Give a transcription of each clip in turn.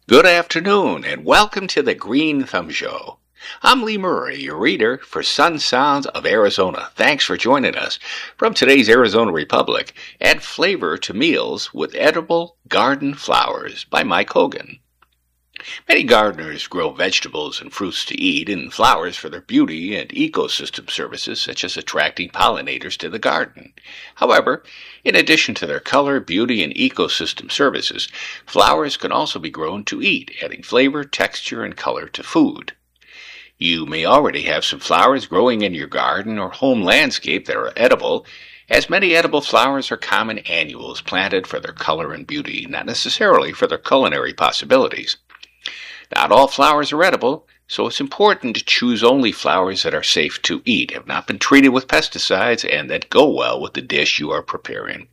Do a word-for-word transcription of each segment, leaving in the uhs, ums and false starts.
Good afternoon, and welcome to the Green Thumb Show. I'm Lee Murray, your reader for Sun Sounds of Arizona. Thanks for joining us. From today's Arizona Republic, add flavor to meals with edible garden flowers by Mike Hogan. Many gardeners grow vegetables and fruits to eat and flowers for their beauty and ecosystem services, such as attracting pollinators to the garden. However, in addition to their color, beauty, and ecosystem services, flowers can also be grown to eat, adding flavor, texture, and color to food. You may already have some flowers growing in your garden or home landscape that are edible, as many edible flowers are common annuals planted for their color and beauty, not necessarily for their culinary possibilities. Not all flowers are edible, so it's important to choose only flowers that are safe to eat, have not been treated with pesticides, and that go well with the dish you are preparing.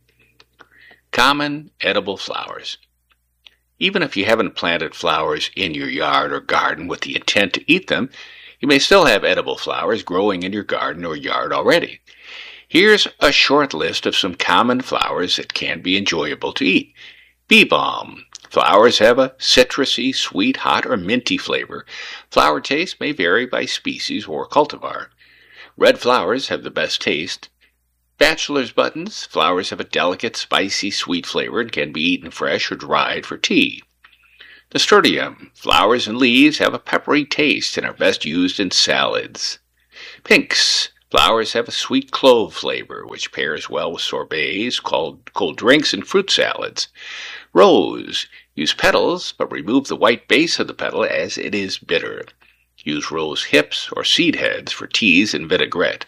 Common edible flowers. Even if you haven't planted flowers in your yard or garden with the intent to eat them, you may still have edible flowers growing in your garden or yard already. Here's a short list of some common flowers that can be enjoyable to eat. Bee balm. Flowers have a citrusy, sweet, hot, or minty flavor. Flower taste may vary by species or cultivar. Red flowers have the best taste. Bachelor's buttons. Flowers have a delicate, spicy, sweet flavor and can be eaten fresh or dried for tea. Nasturtium. Flowers and leaves have a peppery taste and are best used in salads. Pinks. Flowers have a sweet clove flavor, which pairs well with sorbets, cold, cold drinks, and fruit salads. Rose. Use petals, but remove the white base of the petal as it is bitter. Use rose hips or seed heads for teas and vinaigrette.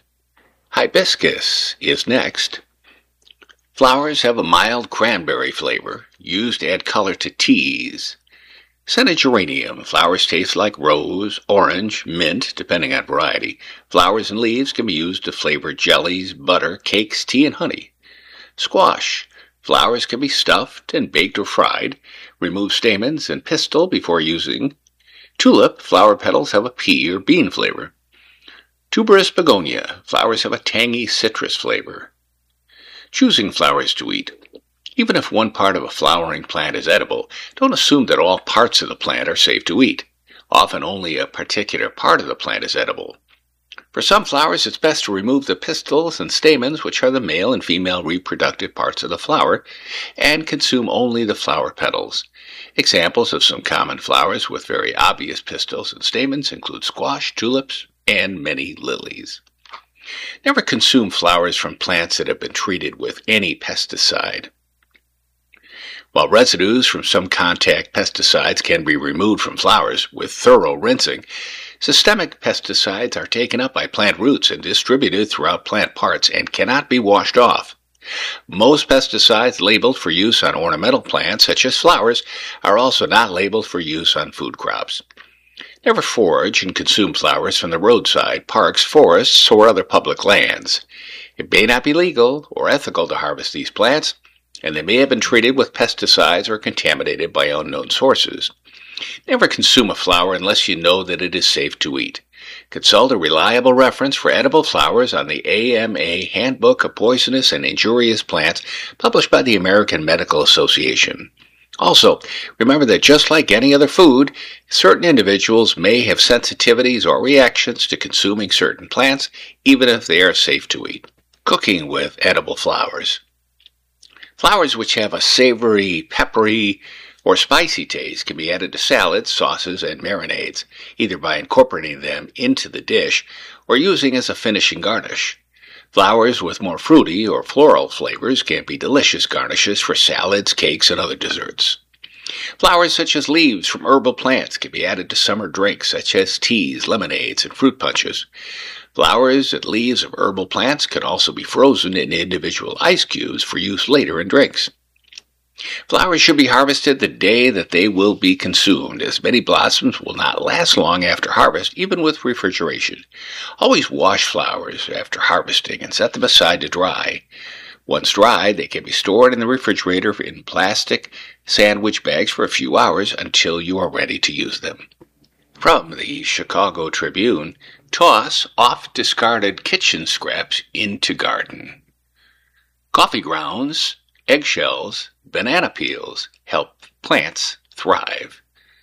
Hibiscus is next. Flowers have a mild cranberry flavor, used to add color to teas. Scented geranium. Flowers taste like rose, orange, mint, depending on variety. Flowers and leaves can be used to flavor jellies, butter, cakes, tea, and honey. Squash. Flowers can be stuffed and baked or fried. Remove stamens and pistil before using. Tulip. Flower petals have a pea or bean flavor. Tuberous begonia. Flowers have a tangy citrus flavor. Choosing flowers to eat. Even if one part of a flowering plant is edible, don't assume that all parts of the plant are safe to eat. Often only a particular part of the plant is edible. For some flowers, it's best to remove the pistils and stamens, which are the male and female reproductive parts of the flower, and consume only the flower petals. Examples of some common flowers with very obvious pistils and stamens include squash, tulips, and many lilies. Never consume flowers from plants that have been treated with any pesticide. While residues from some contact pesticides can be removed from flowers with thorough rinsing, systemic pesticides are taken up by plant roots and distributed throughout plant parts and cannot be washed off. Most pesticides labeled for use on ornamental plants, such as flowers, are also not labeled for use on food crops. Never forage and consume flowers from the roadside, parks, forests, or other public lands. It may not be legal or ethical to harvest these plants, and they may have been treated with pesticides or contaminated by unknown sources. Never consume a flower unless you know that it is safe to eat. Consult a reliable reference for edible flowers on the A M A Handbook of Poisonous and Injurious Plants, published by the American Medical Association. Also, remember that just like any other food, certain individuals may have sensitivities or reactions to consuming certain plants, even if they are safe to eat. Cooking with edible flowers. Flowers which have a savory, peppery, or spicy taste can be added to salads, sauces, and marinades, either by incorporating them into the dish or using as a finishing garnish. Flowers with more fruity or floral flavors can be delicious garnishes for salads, cakes, and other desserts. Flowers such as leaves from herbal plants can be added to summer drinks such as teas, lemonades, and fruit punches. Flowers and leaves of herbal plants can also be frozen in individual ice cubes for use later in drinks. Flowers should be harvested the day that they will be consumed, as many blossoms will not last long after harvest, even with refrigeration. Always wash flowers after harvesting and set them aside to dry. Once dried, they can be stored in the refrigerator in plastic sandwich bags for a few hours until you are ready to use them. From the Chicago Tribune, toss off-discarded kitchen scraps into garden. Coffee grounds, eggshells, banana peels help plants thrive.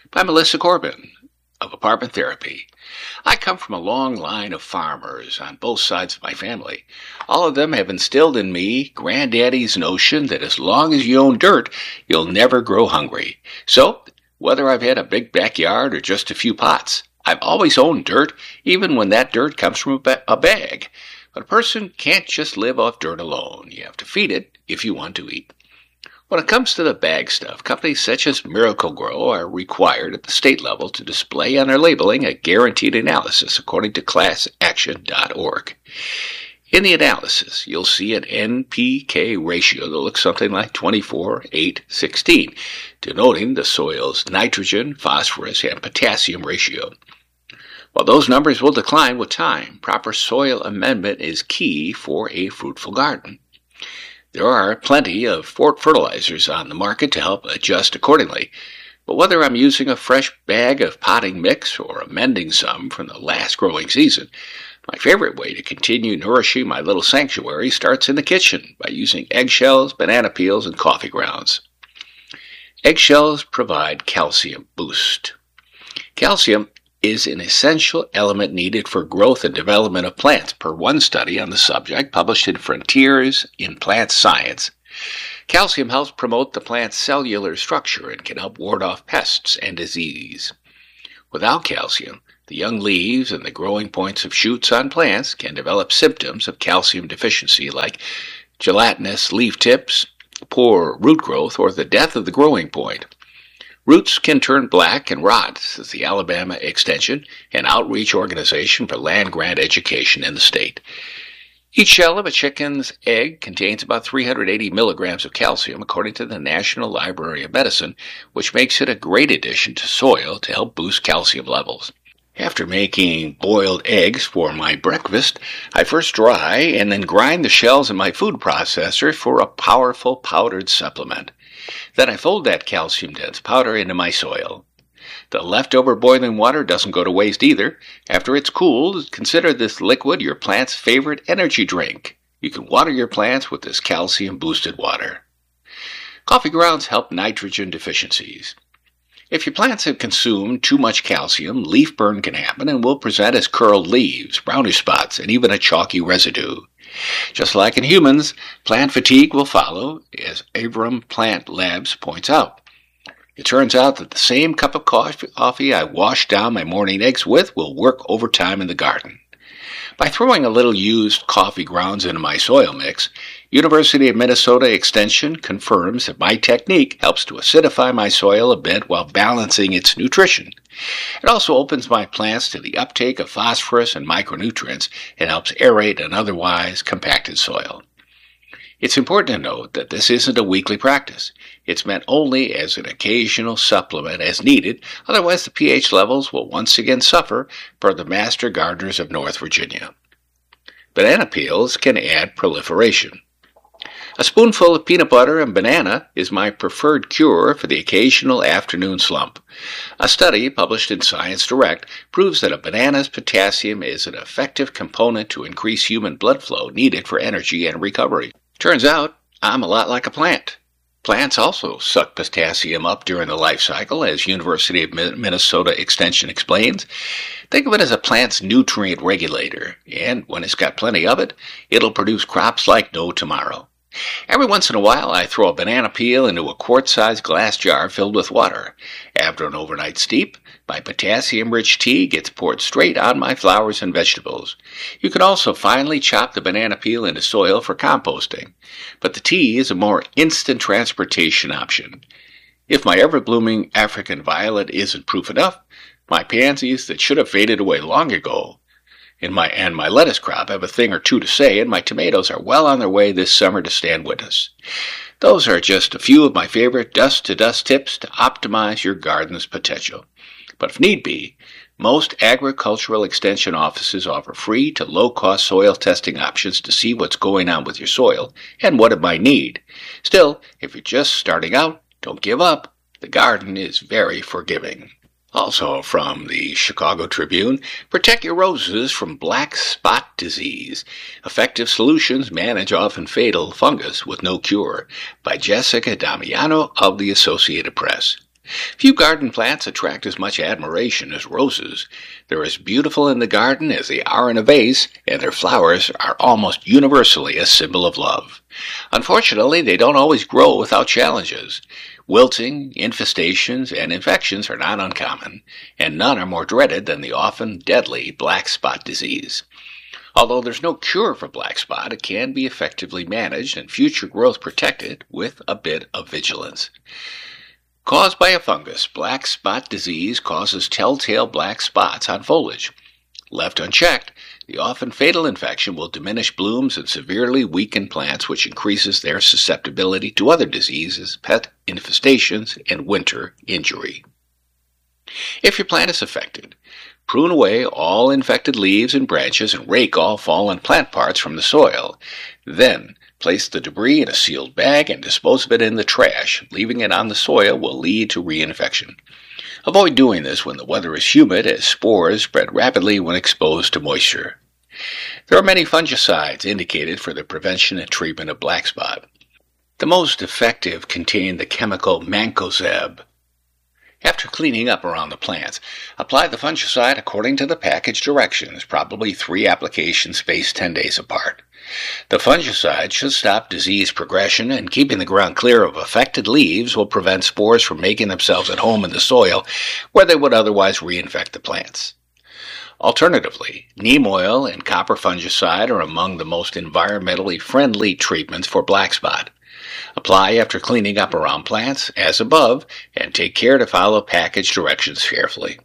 by Melissa Corbin of Apartment Therapy. I come from a long line of farmers on both sides of my family. All of them have instilled in me Granddaddy's notion that as long as you own dirt, you'll never grow hungry. So, whether I've had a big backyard or just a few pots, I've always owned dirt, even when that dirt comes from a, ba- a bag. But a person can't just live off dirt alone. You have to feed it if you want to eat. When it comes to the bag stuff, companies such as Miracle-Gro are required at the state level to display on their labeling a guaranteed analysis according to class action dot org. In the analysis, you'll see an N P K ratio that looks something like twenty-four, eight, sixteen, denoting the soil's nitrogen, phosphorus, and potassium ratio. While those numbers will decline with time, proper soil amendment is key for a fruitful garden. There are plenty of fertilizers on the market to help adjust accordingly, but whether I'm using a fresh bag of potting mix or amending some from the last growing season, my favorite way to continue nourishing my little sanctuary starts in the kitchen by using eggshells, banana peels, and coffee grounds. Eggshells provide calcium boost. Calcium is an essential element needed for growth and development of plants, per one study on the subject published in Frontiers in Plant Science. Calcium helps promote the plant's cellular structure and can help ward off pests and disease. Without calcium, the young leaves and the growing points of shoots on plants can develop symptoms of calcium deficiency like gelatinous leaf tips, poor root growth, or the death of the growing point. Roots can turn black and rot, says the Alabama Extension, an outreach organization for land-grant education in the state. Each shell of a chicken's egg contains about three hundred eighty milligrams of calcium, according to the National Library of Medicine, which makes it a great addition to soil to help boost calcium levels. After making boiled eggs for my breakfast, I first dry and then grind the shells in my food processor for a powerful powdered supplement. Then I fold that calcium-dense powder into my soil. The leftover boiling water doesn't go to waste either. After it's cooled, consider this liquid your plant's favorite energy drink. You can water your plants with this calcium-boosted water. Coffee grounds help nitrogen deficiencies. If your plants have consumed too much calcium, leaf burn can happen and will present as curled leaves, brownish spots, and even a chalky residue. Just like in humans, plant fatigue will follow, as Abram Plant Labs points out. It turns out that the same cup of coffee I wash down my morning eggs with will work overtime in the garden. By throwing a little used coffee grounds into my soil mix, University of Minnesota Extension confirms that my technique helps to acidify my soil a bit while balancing its nutrition. It also opens my plants to the uptake of phosphorus and micronutrients and helps aerate an otherwise compacted soil. It's important to note that this isn't a weekly practice. It's meant only as an occasional supplement as needed, otherwise the pH levels will once again suffer per the Master Gardeners of North Virginia. Banana peels can add proliferation. A spoonful of peanut butter and banana is my preferred cure for the occasional afternoon slump. A study published in Science Direct proves that a banana's potassium is an effective component to increase human blood flow needed for energy and recovery. Turns out, I'm a lot like a plant. Plants also suck potassium up during the life cycle, as University of Minnesota Extension explains. Think of it as a plant's nutrient regulator, and when it's got plenty of it, it'll produce crops like no tomorrow. Every once in a while, I throw a banana peel into a quart-sized glass jar filled with water. After an overnight steep, my potassium-rich tea gets poured straight on my flowers and vegetables. You can also finely chop the banana peel into soil for composting, but the tea is a more instant transportation option. If my ever-blooming African violet isn't proof enough, my pansies that should have faded away long ago In my, and my lettuce crop have a thing or two to say, and my tomatoes are well on their way this summer to stand witness. Those are just a few of my favorite dust-to-dust tips to optimize your garden's potential. But if need be, most agricultural extension offices offer free to low-cost soil testing options to see what's going on with your soil and what it might need. Still, if you're just starting out, don't give up. The garden is very forgiving. Also from the Chicago Tribune, protect your roses from black spot disease. Effective solutions manage often fatal fungus with no cure, by Jessica Damiano of the Associated Press. Few garden plants attract as much admiration as roses. They're as beautiful in the garden as they are in a vase, and their flowers are almost universally a symbol of love. Unfortunately, they don't always grow without challenges. Wilting, infestations, and infections are not uncommon, and none are more dreaded than the often deadly black spot disease. Although there's no cure for black spot, it can be effectively managed and future growth protected with a bit of vigilance. Caused by a fungus, black spot disease causes telltale black spots on foliage. Left unchecked, the often fatal infection will diminish blooms and severely weaken plants, which increases their susceptibility to other diseases, pest infestations, and winter injury. If your plant is affected, prune away all infected leaves and branches and rake all fallen plant parts from the soil. Then, place the debris in a sealed bag and dispose of it in the trash. Leaving it on the soil will lead to reinfection. Avoid doing this when the weather is humid, as spores spread rapidly when exposed to moisture. There are many fungicides indicated for the prevention and treatment of black spot. The most effective contain the chemical mancozeb. After cleaning up around the plants, apply the fungicide according to the package directions, probably three applications spaced ten days apart. The fungicide should stop disease progression, and keeping the ground clear of affected leaves will prevent spores from making themselves at home in the soil where they would otherwise reinfect the plants. Alternatively, neem oil and copper fungicide are among the most environmentally friendly treatments for black spot. Apply after cleaning up around plants, as above, and take care to follow package directions carefully.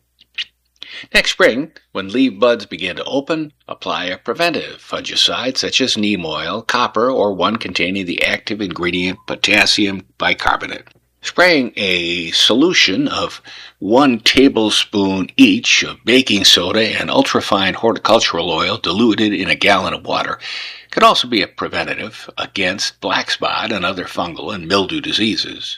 Next spring, when leaf buds begin to open, apply a preventive fungicide such as neem oil, copper, or one containing the active ingredient potassium bicarbonate. Spraying a solution of one tablespoon each of baking soda and ultrafine horticultural oil diluted in a gallon of water can also be a preventative against black spot and other fungal and mildew diseases.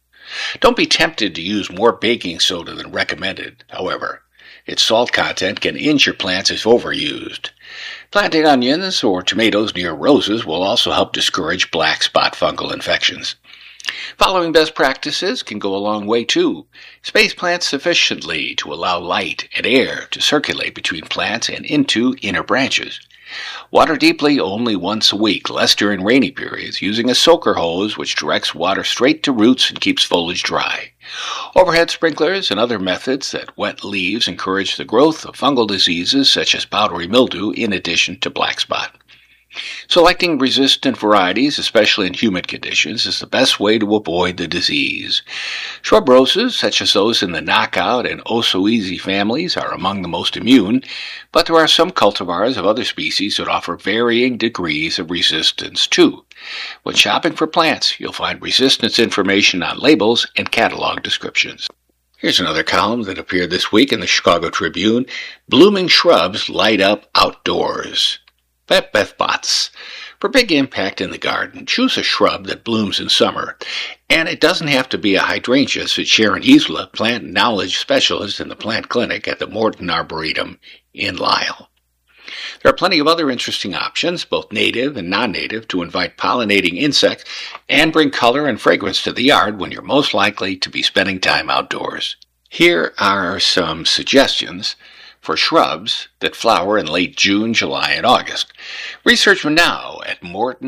Don't be tempted to use more baking soda than recommended, however. Its salt content can injure plants if overused. Planting onions or tomatoes near roses will also help discourage black spot fungal infections. Following best practices can go a long way too. Space plants sufficiently to allow light and air to circulate between plants and into inner branches. Water deeply only once a week, less during rainy periods, using a soaker hose which directs water straight to roots and keeps foliage dry. Overhead sprinklers and other methods that wet leaves encourage the growth of fungal diseases such as powdery mildew in addition to black spot. Selecting resistant varieties, especially in humid conditions, is the best way to avoid the disease. Shrub roses, such as those in the knockout and oh so easy families, are among the most immune, but there are some cultivars of other species that offer varying degrees of resistance too. When shopping for plants, you'll find resistance information on labels and catalog descriptions. Here's another column that appeared this week in the Chicago Tribune. Blooming shrubs light up outdoors. By Beth Botts. For big impact in the garden, choose a shrub that blooms in summer. And it doesn't have to be a hydrangea, said Sharon Isla, plant knowledge specialist in the plant clinic at the Morton Arboretum in Lisle. There are plenty of other interesting options, both native and non-native, to invite pollinating insects and bring color and fragrance to the yard when you're most likely to be spending time outdoors. Here are some suggestions for shrubs that flower in late June, July, and August. Research them now at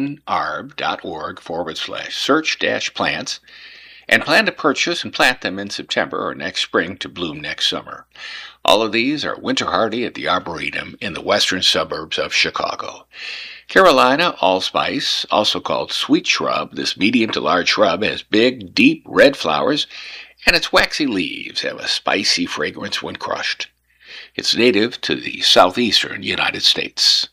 mortonarb.org forward slash search dash plants and plan to purchase and plant them in September or next spring to bloom next summer. All of these are winter hardy at the Arboretum in the western suburbs of Chicago. Carolina allspice, also called sweet shrub, this medium to large shrub has big, deep red flowers, and its waxy leaves have a spicy fragrance when crushed. It's native to the southeastern United States.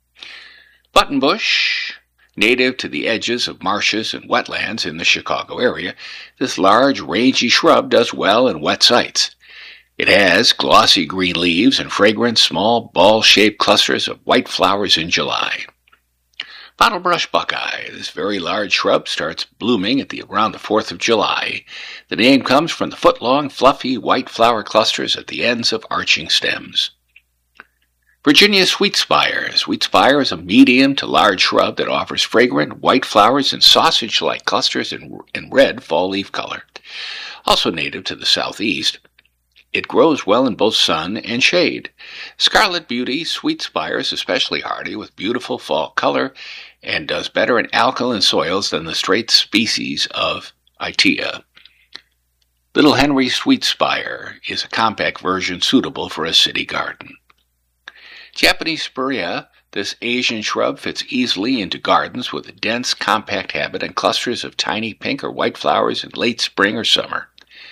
Buttonbush, native to the edges of marshes and wetlands in the Chicago area, this large, rangy shrub does well in wet sites. It has glossy green leaves and fragrant, small, ball-shaped clusters of white flowers in July. Bottlebrush buckeye, this very large shrub starts blooming at the around the fourth of July. The name comes from the foot-long, fluffy, white flower clusters at the ends of arching stems. Virginia sweetspire. Sweetspire is a medium to large shrub that offers fragrant, white flowers and sausage-like clusters in, in red fall leaf color. Also native to the southeast, it grows well in both sun and shade. Scarlet Beauty Sweet Spire is especially hardy with beautiful fall color and does better in alkaline soils than the straight species of Itea. Little Henry Sweet Spire is a compact version suitable for a city garden. Japanese Spirea, this Asian shrub fits easily into gardens with a dense, compact habit and clusters of tiny pink or white flowers in late spring or summer.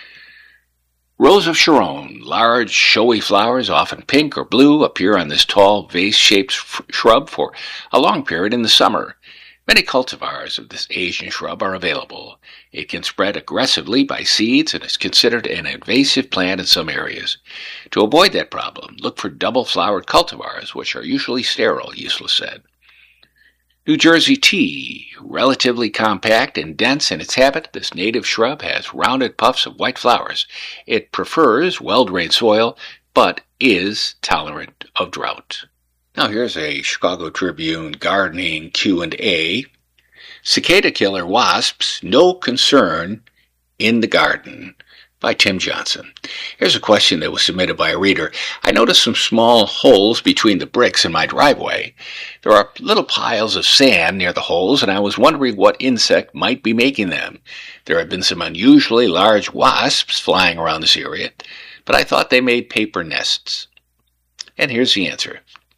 Rose of Sharon, large, showy flowers, often pink or blue, appear on this tall, vase-shaped shrub for a long period in the summer. Many cultivars of this Asian shrub are available. It can spread aggressively by seeds and is considered an invasive plant in some areas. To avoid that problem, look for double-flowered cultivars, which are usually sterile, Useless said. New Jersey tea, relatively compact and dense in its habit, this native shrub has rounded puffs of white flowers. It prefers well-drained soil, but is tolerant of drought. Now here's a Chicago Tribune gardening Q and A. Cicada killer wasps, no concern in the garden, by Tim Johnson. Here's a question that was submitted by a reader. I noticed some small holes between the bricks in my driveway. There are little piles of sand near the holes, and I was wondering what insect might be making them. There have been some unusually large wasps flying around this area, but I thought they made paper nests. And here's the answer.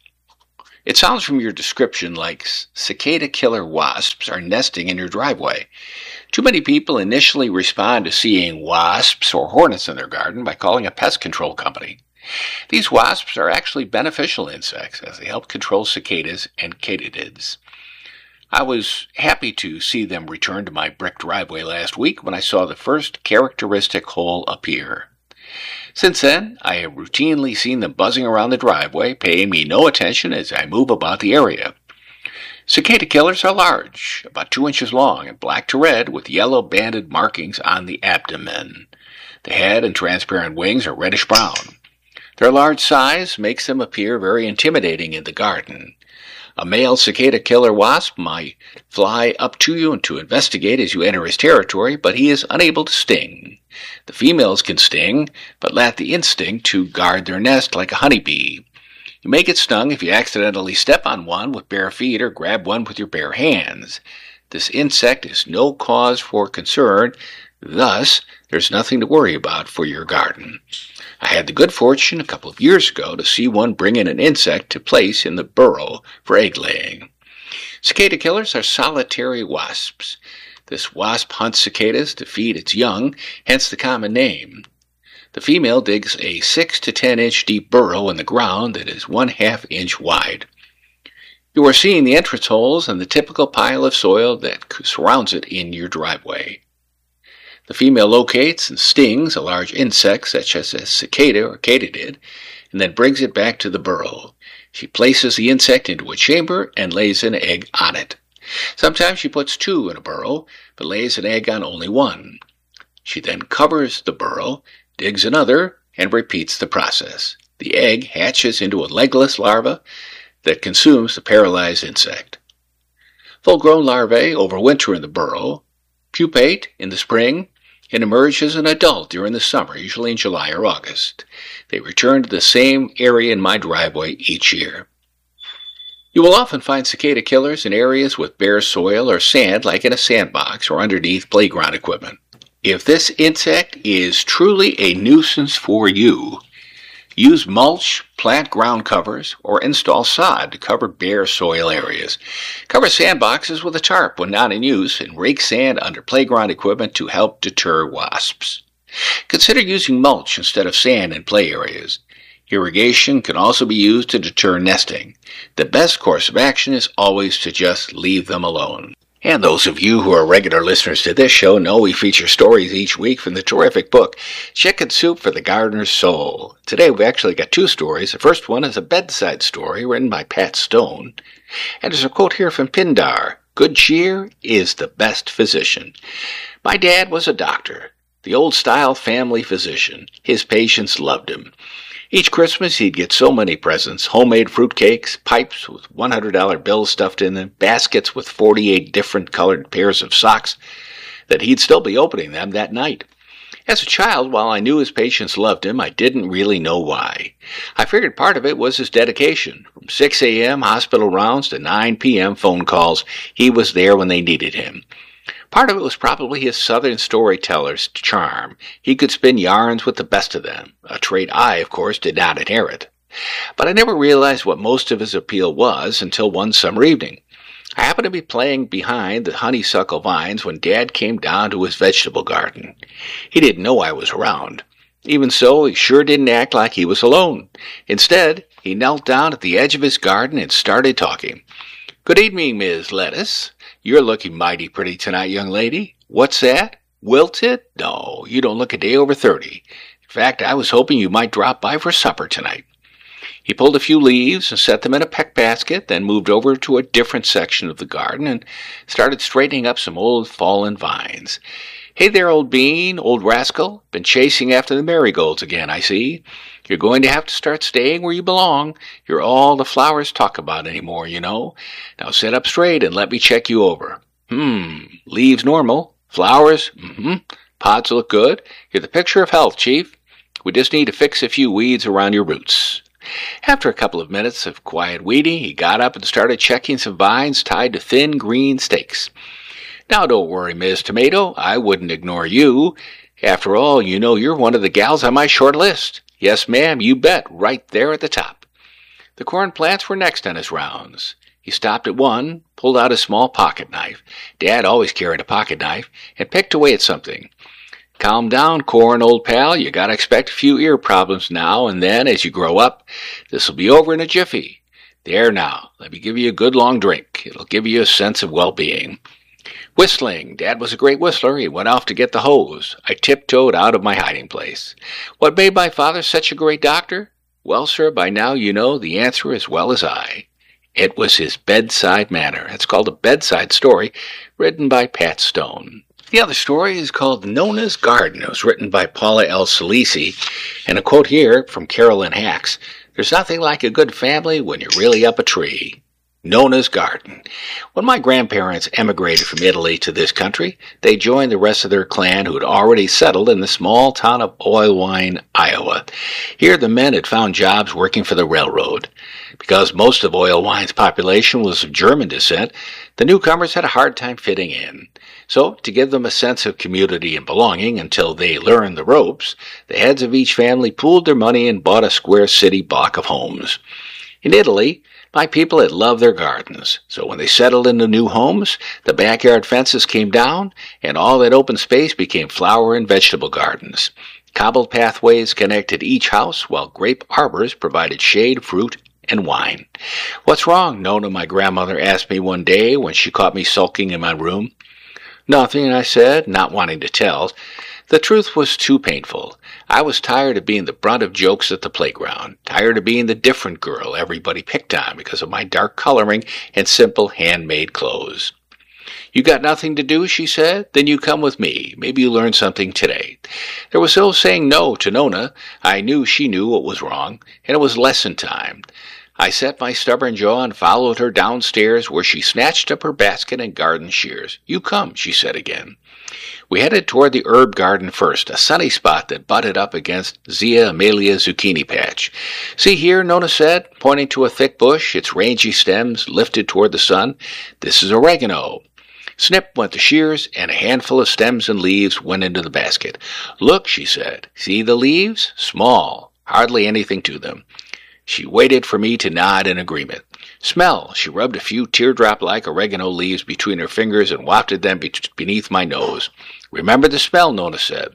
It sounds from your description like cicada killer wasps are nesting in your driveway. Too many people initially respond to seeing wasps or hornets in their garden by calling a pest control company. These wasps are actually beneficial insects as they help control cicadas and katydids. I was happy to see them return to my brick driveway last week when I saw the first characteristic hole appear. Since then, I have routinely seen them buzzing around the driveway, paying me no attention as I move about the area. Cicada killers are large, about two inches long and black to red with yellow banded markings on the abdomen. The head and transparent wings are reddish-brown. Their large size makes them appear very intimidating in the garden. A male cicada killer wasp might fly up to you and to investigate as you enter his territory, but he is unable to sting. The females can sting, but lack the instinct to guard their nest like a honeybee. You may get stung if you accidentally step on one with bare feet or grab one with your bare hands. This insect is no cause for concern, thus there's nothing to worry about for your garden. I had the good fortune a couple of years ago to see one bring in an insect to place in the burrow for egg laying. Cicada killers are solitary wasps. This wasp hunts cicadas to feed its young, hence the common name. The female digs a six to ten inch deep burrow in the ground that is one half inch wide. You are seeing the entrance holes and the typical pile of soil that surrounds it in your driveway. The female locates and stings a large insect such as a cicada or katydid and then brings it back to the burrow. She places the insect into a chamber and lays an egg on it. Sometimes she puts two in a burrow, but lays an egg on only one. She then covers the burrow, digs another, and repeats the process. The egg hatches into a legless larva that consumes the paralyzed insect. Full-grown larvae overwinter in the burrow, pupate in the spring, and emerge as an adult during the summer, usually in July or August. They return to the same area in my driveway each year. You will often find cicada killers in areas with bare soil or sand, like in a sandbox or underneath playground equipment. If this insect is truly a nuisance for you, use mulch, plant ground covers, or install sod to cover bare soil areas. Cover sandboxes with a tarp when not in use and rake sand under playground equipment to help deter wasps. Consider using mulch instead of sand in play areas. Irrigation can also be used to deter nesting. The best course of action is always to just leave them alone. And those of you who are regular listeners to this show know we feature stories each week from the terrific book, Chicken Soup for the Gardener's Soul. Today we've actually got two stories. The first one is a bedside story written by Pat Stone. And there's a quote here from Pindar, "Good cheer is the best physician." My dad was a doctor, the old-style family physician. His patients loved him. Each Christmas he'd get so many presents, homemade fruitcakes, pipes with one hundred dollar bills stuffed in them, baskets with forty-eight different colored pairs of socks, that he'd still be opening them that night. As a child, while I knew his patients loved him, I didn't really know why. I figured part of it was his dedication. From six a.m. hospital rounds to nine p.m. phone calls, he was there when they needed him. Part of it was probably his southern storyteller's charm. He could spin yarns with the best of them, a trait I, of course, did not inherit. But I never realized what most of his appeal was until one summer evening. I happened to be playing behind the honeysuckle vines when Dad came down to his vegetable garden. He didn't know I was around. Even so, he sure didn't act like he was alone. Instead, he knelt down at the edge of his garden and started talking. "Good evening, Miss Lettuce. You're looking mighty pretty tonight, young lady. What's that? Wilted? No, you don't look a day over thirty. In fact, I was hoping you might drop by for supper tonight." He pulled a few leaves and set them in a peck basket, then moved over to a different section of the garden and started straightening up some old fallen vines. "Hey there, old bean, old rascal. Been chasing after the marigolds again, I see. You're going to have to start staying where you belong. You're all the flowers talk about anymore, you know. Now sit up straight and let me check you over. Hmm, leaves normal. Flowers? Mm-hmm. Pods look good. You're the picture of health, Chief. We just need to fix a few weeds around your roots." After a couple of minutes of quiet weeding, he got up and started checking some vines tied to thin green stakes. "Now don't worry, Miss Tomato. I wouldn't ignore you. After all, you know you're one of the gals on my short list. Yes, ma'am, you bet, right there at the top." The corn plants were next on his rounds. He stopped at one, pulled out a small pocket knife. Dad always carried a pocket knife, and picked away at something. "Calm down, Corn, old pal. You gotta expect a few ear problems now and then as you grow up. This'll be over in a jiffy. There now, let me give you a good long drink. It'll give you a sense of well-being." Whistling. Dad was a great whistler. He went off to get the hose. I tiptoed out of my hiding place. What made my father such a great doctor? Well, sir, by now you know the answer as well as I. It was his bedside manner. It's called A Bedside Story, written by Pat Stone. The other story is called Nona's Garden. It was written by Paula L. Salisi, and a quote here from Carolyn Hacks: "There's nothing like a good family when you're really up a tree." Nona's Garden. When my grandparents emigrated from Italy to this country, they joined the rest of their clan who had already settled in the small town of Oilwine, Iowa. Here the men had found jobs working for the railroad. Because most of Oilwine's population was of German descent, the newcomers had a hard time fitting in. So, to give them a sense of community and belonging until they learned the ropes, the heads of each family pooled their money and bought a square city block of homes. In Italy, my people had loved their gardens, so when they settled into new homes, the backyard fences came down, and all that open space became flower and vegetable gardens. Cobbled pathways connected each house, while grape arbors provided shade, fruit, and wine. "What's wrong, Nona?" my grandmother asked me one day when she caught me sulking in my room. "Nothing," I said, not wanting to tell. The truth was too painful. I was tired of being the brunt of jokes at the playground, tired of being the different girl everybody picked on because of my dark coloring and simple handmade clothes. "You got nothing to do," she said? "Then you come with me. Maybe you learn something today." There was no saying no to Nona. I knew she knew what was wrong, and it was lesson time. I set my stubborn jaw and followed her downstairs, where she snatched up her basket and garden shears. "You come," she said again. We headed toward the herb garden first, a sunny spot that butted up against Zia Amelia's zucchini patch. "See here," Nona said, pointing to a thick bush, its rangy stems lifted toward the sun. "This is oregano." Snip went the shears, and a handful of stems and leaves went into the basket. "Look," she said. "See the leaves? Small. Hardly anything to them." She waited for me to nod in agreement. "Smell." She rubbed a few teardrop-like oregano leaves between her fingers and wafted them be- beneath my nose. "Remember the smell," Nona said.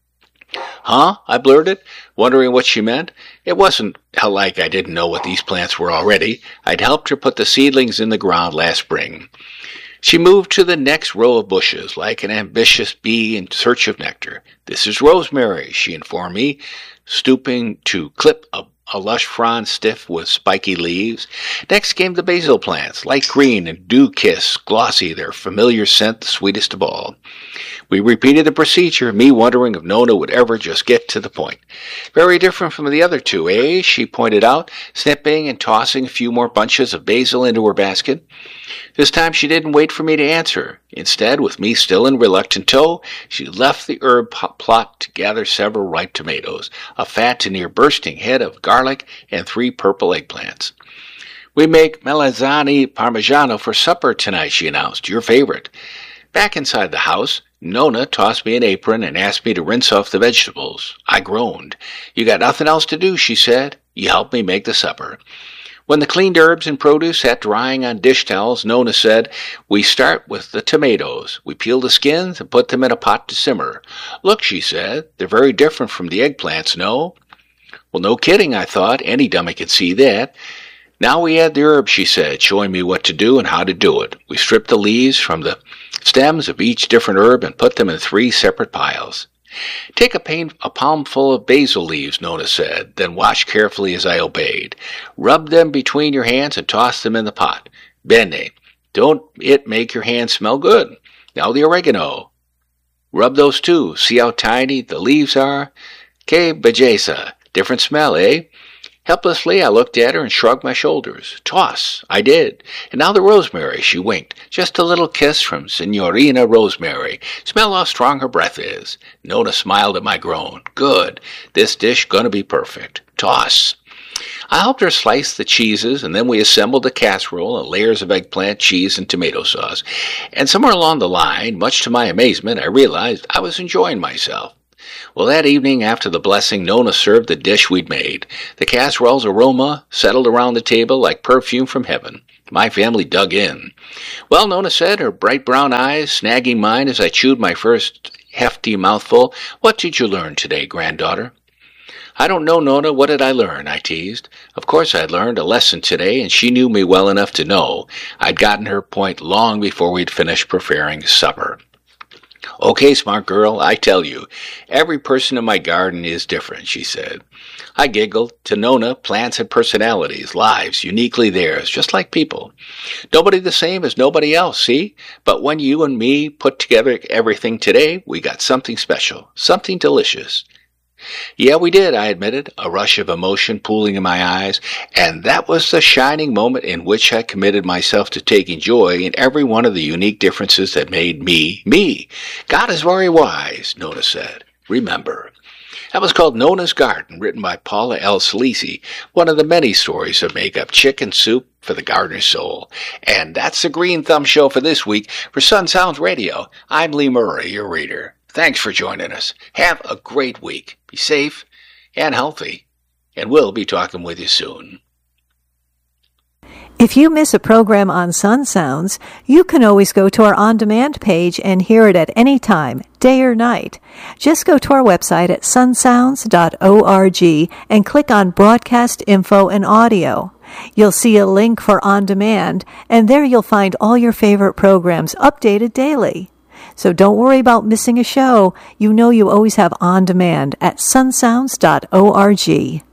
"Huh?" I blurted, wondering what she meant. It wasn't like I didn't know what these plants were already. I'd helped her put the seedlings in the ground last spring. She moved to the next row of bushes, like an ambitious bee in search of nectar. "This is rosemary," she informed me, stooping to clip a a lush frond stiff with spiky leaves. Next came the basil plants, light green and dew-kissed, glossy, their familiar scent the sweetest of all. We repeated the procedure, me wondering if Nona would ever just get to the point. "Very different from the other two, eh?" she pointed out, snipping and tossing a few more bunches of basil into her basket. This time she didn't wait for me to answer. Instead, with me still in reluctant tow, she left the herb plot to gather several ripe tomatoes, a fat to near bursting head of garlic, and three purple eggplants. "We make melanzane parmigiano for supper tonight," she announced. "Your favorite." Back inside the house, Nona tossed me an apron and asked me to rinse off the vegetables. I groaned. "You got nothing else to do," she said. "You help me make the supper." When the cleaned herbs and produce sat drying on dish towels, Nona said, "We start with the tomatoes. We peel the skins and put them in a pot to simmer. Look," she said, "they're very different from the eggplants, no?" Well, no kidding, I thought. Any dummy could see that. "Now we add the herbs," she said, showing me what to do and how to do it. We stripped the leaves from the stems of each different herb and put them in three separate piles. "Take a, pain, a palmful of basil leaves," Nona said, "then wash carefully as I obeyed. Rub them between your hands and toss them in the pot. Bene. Don't it make your hands smell good? Now the oregano. Rub those too. See how tiny the leaves are? Que belleza. Different smell, eh?" Helplessly, I looked at her and shrugged my shoulders. "Toss." I did. "And now the rosemary," she winked. "Just a little kiss from Signorina Rosemary. Smell how strong her breath is." Nona smiled at my groan. "Good. This dish gonna be perfect. Toss." I helped her slice the cheeses, and then we assembled a casserole and layers of eggplant, cheese, and tomato sauce. And somewhere along the line, much to my amazement, I realized I was enjoying myself. Well, that evening after the blessing, Nona served the dish we'd made. The casserole's aroma settled around the table like perfume from heaven. My family dug in. "Well," Nona said, her bright brown eyes snagging mine as I chewed my first hefty mouthful, "what did you learn today, granddaughter?" "I don't know, Nona. What did I learn?" I teased. Of course I'd learned a lesson today, and she knew me well enough to know. I'd gotten her point long before we'd finished preparing supper. "Okay, smart girl, I tell you, every person in my garden is different," she said. I giggled. To Nona, plants had personalities, lives, uniquely theirs, just like people. Nobody the same as nobody else, see? But when you and me put together everything today, we got something special, something delicious. "Yeah, we did," I admitted, a rush of emotion pooling in my eyes, and that was the shining moment in which I committed myself to taking joy in every one of the unique differences that made me, me. "God is very wise," Nona said. "Remember." That was called Nona's Garden, written by Paula L. Salisi, one of the many stories that make up Chicken Soup for the Gardener's Soul. And that's the Green Thumb Show for this week. For Sun Sounds Radio, I'm Lee Murray, your reader. Thanks for joining us. Have a great week. Be safe and healthy, and we'll be talking with you soon. If you miss a program on Sun Sounds, you can always go to our on-demand page and hear it at any time, day or night. Just go to our website at sun sounds dot org and click on Broadcast Info and Audio. You'll see a link for On Demand, and there you'll find all your favorite programs updated daily. So don't worry about missing a show. You know you always have On Demand at sun sounds dot org.